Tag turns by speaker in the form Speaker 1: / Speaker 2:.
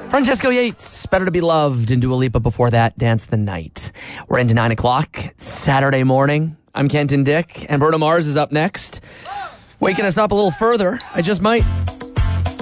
Speaker 1: Francesco Yates, Better to Be Loved, and Dua Lipa before that, Dance the Night. We're into 9 o'clock, Saturday morning. I'm Kenton Dick, and Bruno Mars is up next. Waking us up a little further, I just might.